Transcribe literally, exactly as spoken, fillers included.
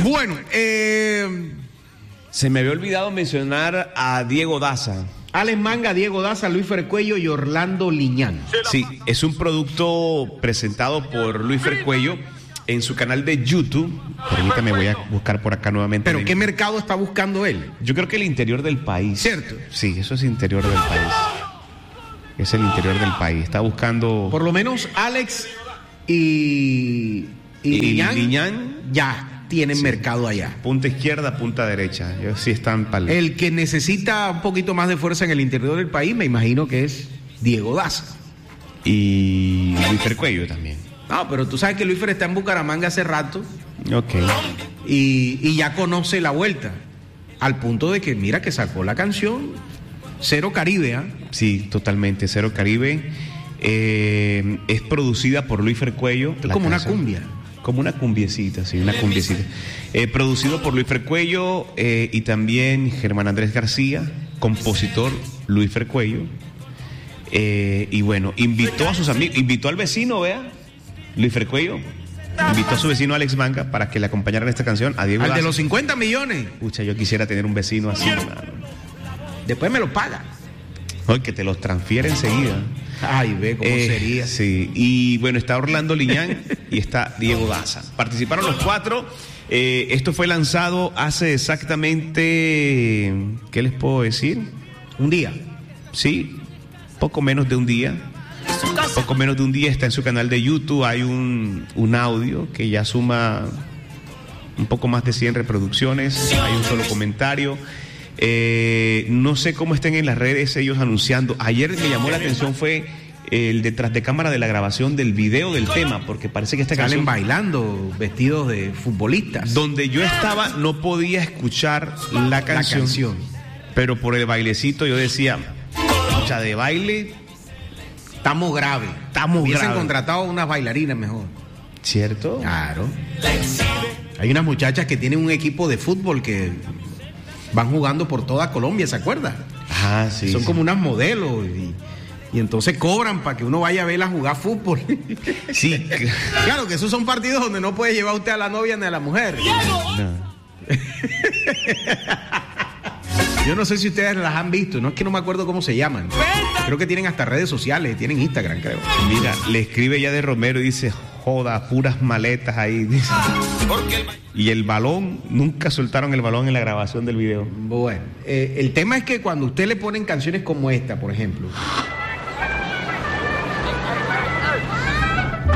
Bueno, eh... se me había olvidado mencionar a Diego Daza. Alex Manga, Diego Daza, Luis Fercuello y Orlando Liñán. Sí, es un producto presentado por Luis Fercuello en su canal de YouTube. Permítame, voy a buscar por acá nuevamente. ¿Pero qué mercado está buscando él? Yo creo que el interior del país. ¿Cierto? Sí, eso es interior del país. Es el interior del país. Está buscando... Por lo menos Alex y... Y, y Liñán, Liñán ya tienen sí. mercado allá. Punta izquierda, punta derecha. Ellos sí están para el... el que necesita un poquito más de fuerza en el interior del país, me imagino que es Diego Daza. Y Luis Fercuello también. No, pero tú sabes que Luis Fer está en Bucaramanga hace rato. Ok. Y, y ya conoce la vuelta. Al punto de que, mira, que sacó la canción Cero Caribe, ¿ah? ¿eh? Sí, totalmente, Cero Caribe. Eh, es producida por Luis Fercuello. Es como canción. Una cumbia. Como una cumbiecita, sí, una cumbiecita. Eh, producido por Luis Fercuello eh, y también Germán Andrés García, compositor Luis Fercuello. Eh, y bueno, invitó a sus amigos, invitó al vecino, vea, Luis Fercuello, invitó a su vecino Alex Manga para que le acompañara en esta canción. A Diego Al Daza. de los cincuenta millones. Pucha, yo quisiera tener un vecino así, hermano. Después me lo paga. Ay, que te los transfiere enseguida. Ay, ve cómo eh, sería. Sí, y bueno, está Orlando Liñán y está Diego Daza. Participaron los cuatro. Eh, esto fue lanzado hace exactamente, ¿qué les puedo decir? Un día. Sí, poco menos de un día. Poco menos de un día está en su canal de YouTube. Hay un, un audio que ya suma un poco más de cien reproducciones. Hay un solo comentario. Eh, no sé cómo estén en las redes ellos anunciando. Ayer me llamó la atención fue el detrás de cámara de la grabación del video del tema, porque parece que esta salen canción... bailando vestidos de futbolistas. Donde yo estaba no podía escuchar la canción, la canción. Pero por el bailecito yo decía, escucha, de baile estamos graves. Estamos Hubiesen grave. contratado unas bailarinas mejor. ¿Cierto? Claro. Hay unas muchachas que tienen un equipo de fútbol que van jugando por toda Colombia, ¿se acuerda? Ah, sí. Son sí. como unas modelos y, y entonces cobran para que uno vaya a verla jugar fútbol. Sí. Claro que esos son partidos donde no puede llevar usted a la novia ni a la mujer. No. Yo no sé si ustedes las han visto, no es que no me acuerdo cómo se llaman. Creo que tienen hasta redes sociales, tienen Instagram, creo. Mira, le escribe ya de Romero y dice, joda, puras maletas ahí, dice. Y el balón, nunca soltaron el balón en la grabación del video. Bueno, eh, el tema es que cuando usted le ponen canciones como esta, por ejemplo,